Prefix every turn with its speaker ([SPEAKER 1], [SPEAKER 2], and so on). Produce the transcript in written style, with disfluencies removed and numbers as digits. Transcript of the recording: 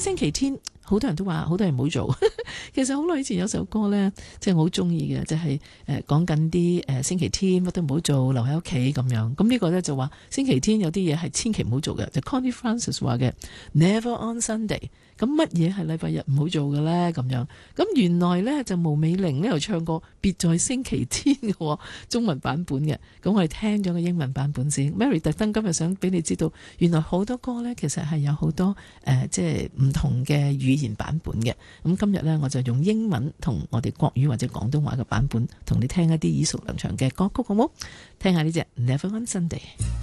[SPEAKER 1] 星期天好多人都話好多人唔好做。其實好耐以前有首歌呢，即係我好中意嘅，就係講緊啲星期天乜都唔好做，留喺屋企咁樣。咁呢個呢，就話星期天有啲嘢係千祈唔好做嘅，就 Connie Francis 話嘅 Never on Sunday。咁乜嘢係禮拜日唔好做嘅呢？咁樣咁原來呢，就毛美玲呢又唱過別在星期天嘅中文版本嘅。咁我哋聽咗個英文版本先。Mary 特登今日想俾你知道，原來好多歌呢，其實係有好多即係唔同嘅語言版本嘅。咁今日呢，我就用英文同我哋國語或者廣東話嘅版本同你聽一啲耳熟能詳嘅歌曲，好冇？聽下呢隻 Never on Sunday。